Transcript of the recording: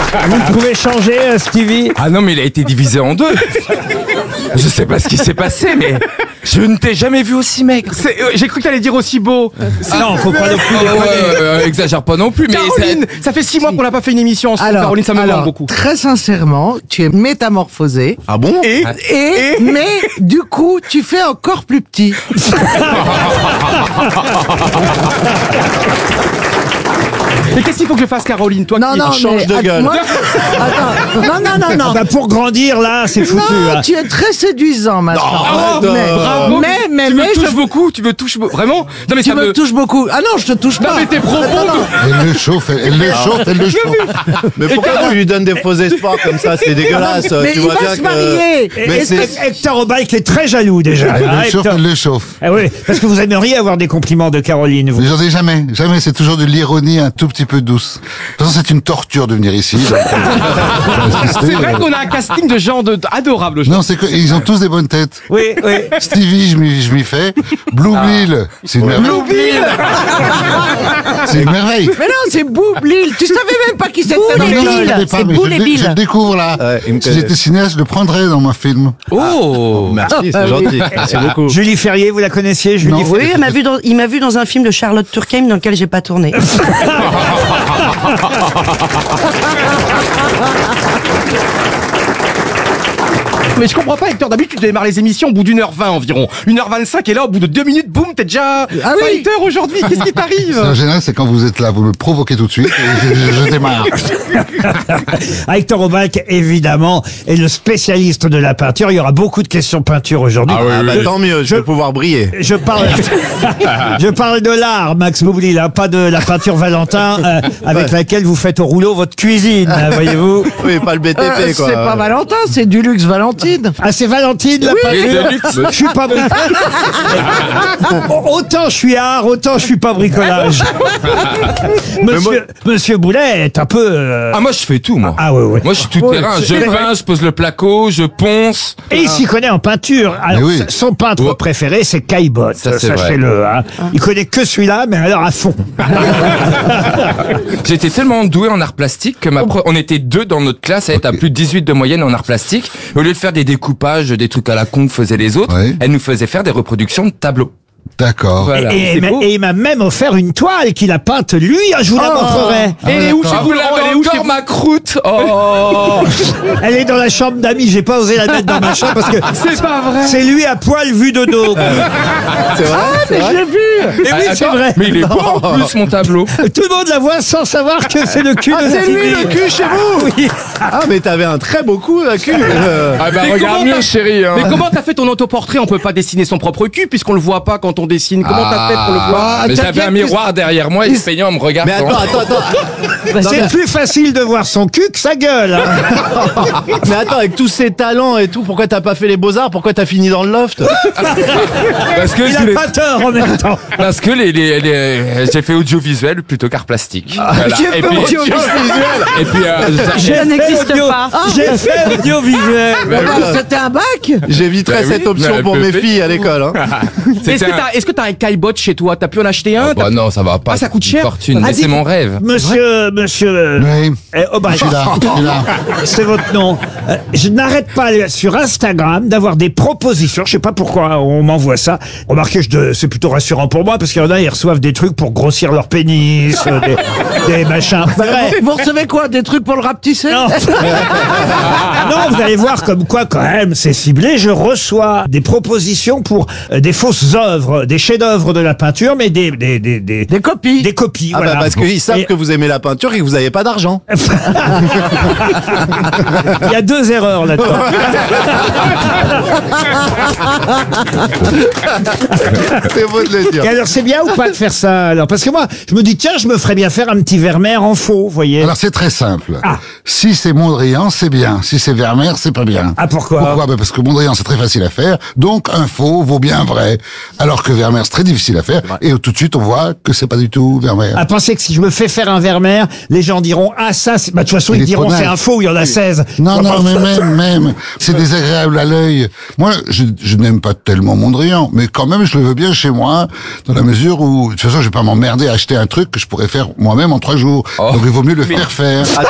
Vous pouvez changer, Stevie? Ah non, mais il a été divisé en deux. Je sais pas ce qui s'est passé, mais je ne t'ai jamais vu aussi maigre. J'ai cru que t'allais dire aussi beau. Non, faut pas non plus déconner. Exagère pas non plus, mais Caroline, ça fait 6 mois qu'on n'a pas fait une émission ensemble. Caroline, ça me manque beaucoup. Très sincèrement, tu es métamorphosé. Ah bon? Mais du coup, tu fais encore plus petit. Mais qu'est-ce qu'il faut que je fasse, Caroline, toi qui change de gueule. Attends, non. Bah pour grandir, là, c'est foutu. Non, tu es très séduisant maintenant. bravo. Mais tu me touches beaucoup, tu me touches vraiment. Non mais tu ça me touches beaucoup. Ah non, je te touche Non pas. mais tes propos. Elle le chauffe. Mais pourquoi tu lui donnes des faux espoirs comme ça? C'est dégueulasse. Mais Tu il vois va bien se que. marier. Mais c'est. Hector Obalk est très jaloux déjà. Elle le chauffe. Ah oui, parce que vous aimeriez avoir des compliments de Caroline, vous. Mais j'en ai jamais, c'est toujours de l'ironie un tout petit peu douce. De toute façon, c'est une torture de venir ici. C'est vrai qu'on a un casting de gens adorables. Non, c'est que ils ont tous des bonnes têtes. Oui. Stevie, je m'y fais. Blue Bill, c'est une merveille. C'est une merveille. Mais non, c'est Boublil. Tu savais même pas qui c'était. Non, je ne savais pas, mais je le découvre là. il me Si j'étais cinéaste, je le prendrais dans mon film. Oh, Merci, c'est gentil. Merci beaucoup. Julie Ferrier, vous la connaissiez, Julie Ferrier? Oui, il m'a vu dans un film de Charlotte Turckheim dans lequel j'ai pas tourné. Mais je comprends pas, Hector. D'habitude, tu démarres les émissions au bout d'1h20 environ. 1h25 et là, au bout de 2 minutes, boum, t'es déjà fighter aujourd'hui. Qu'est-ce qui t'arrive? En général, c'est quand vous êtes là, vous me provoquez tout de suite et je démarre. Hector Obalk, évidemment, est le spécialiste de la peinture. Il y aura beaucoup de questions peinture aujourd'hui. Ah bah tant mieux, je vais pouvoir briller. Je parle de l'art, Max Boublil, hein, pas de la peinture Valentin avec laquelle vous faites au rouleau votre cuisine, voyez-vous. Oui, pas le BTP quoi. C'est pas Valentin, c'est du luxe Valentine. Ah, c'est Valentine la peinture. Je suis pas autant je suis art, autant je suis pas bricolage. Monsieur Boulet est un peu. Ah moi je fais tout moi. Ah ouais. Moi je suis tout terrain. Je peins, je pose le placo, je ponce. Et il s'y connaît en peinture. Alors, oui. son peintre préféré, c'est Caillebotte. Ça, c'est sachez-le. Hein. Il connaît que celui-là, mais alors à fond. J'étais tellement doué en art plastique que on était 2 dans notre classe à être à plus de 18 de moyenne en art plastique. Au lieu de faire des découpages, des trucs à la con que faisaient les autres, elle nous faisait faire des reproductions de tableaux. D'accord. Voilà. Et il m'a même offert une toile qu'il a peinte lui. Je vous la montrerai. Et où chez Vous l'avez encore ma croûte. Oh. Elle est dans la chambre d'amis. J'ai pas osé la mettre dans ma chambre parce que C'est pas vrai. c'est lui à poil vu de dos. C'est vrai? Mais je l'ai vu. Et oui, c'est vrai. Mais il est beau en plus mon tableau. Tout le monde la voit sans savoir que c'est le cul de C'est lui Stevie. le cul chez vous. Oui. Ah mais t'avais un très beau coup là, cul. Ah bah Mais regarde comment mieux t'as- chérie. Hein. Mais comment t'as fait ton autoportrait? On peut pas dessiner son propre cul puisqu'on le voit pas quand on dessine. Comment t'as fait pour le voir? Mais j'avais un miroir derrière moi et se peignant en me regardant. Mais attends. C'est plus facile de voir son cul que sa gueule. Hein. Mais attends, avec tous ces talents et tout, pourquoi t'as pas fait les beaux-arts? Pourquoi t'as fini dans le loft? Parce que Il je a voulais- pas tort en même temps. Parce que j'ai fait audiovisuel plutôt qu'art plastique. Voilà. Et puis, Ça n'existe pas. J'ai fait audiovisuel. C'était un bac. J'éviterais Bah oui, cette option bah, pour elle mes peut filles à l'école. Hein. Est-ce que t'as un Caillebotte chez toi? T'as pu en acheter un? bah non, ça va pas. Ah, ça coûte Une cher. fortune. Mais c'est mon rêve. Monsieur, Oui. Obalk. Je suis là. C'est votre nom. Je n'arrête pas sur Instagram d'avoir des propositions. Je sais pas pourquoi on m'envoie ça. Remarquez, c'est plutôt rassurant pour moi parce qu'il y en a, ils reçoivent des trucs pour grossir leur pénis, des machins. Vrai. Vous recevez quoi? Des trucs pour le rapetisser? Non. Non, vous allez voir comme quoi quand même c'est ciblé. Je reçois des propositions pour des fausses œuvres, des chefs-d'œuvre de la peinture, mais des copies. Des copies. Ah voilà. bah parce qu'ils savent Et- que vous aimez la peinture et que vous avez pas d'argent. Il y a 2 erreurs là-dedans. C'est beau de le dire. Et alors c'est bien ou pas de faire ça alors? Parce que moi je me dis tiens je me ferais bien faire un petit Vermeer en faux, vous voyez. Alors c'est très simple. Ah. Si c'est Mondrian, c'est bien. Si c'est Vermeer, c'est pas bien. Ah, pourquoi? Pourquoi? Parce que Mondrian, c'est très facile à faire. Donc un faux vaut bien un vrai. Alors que Vermeer, c'est très difficile à faire. Et tout de suite, on voit que c'est pas du tout Vermeer. À penser que si je me fais faire un Vermeer, les gens diront ah ça c'est... Bah, de toute façon Il ils est diront trop c'est net. un faux, il y en a 16. Non, mais même, c'est désagréable à l'œil. Moi, je n'aime pas tellement Mondrian, mais quand même, je le veux bien chez moi, dans la mesure où, de toute façon, je vais pas m'emmerder à acheter un truc que je pourrais faire moi-même en 3 jours. Donc, il vaut mieux le faire faire.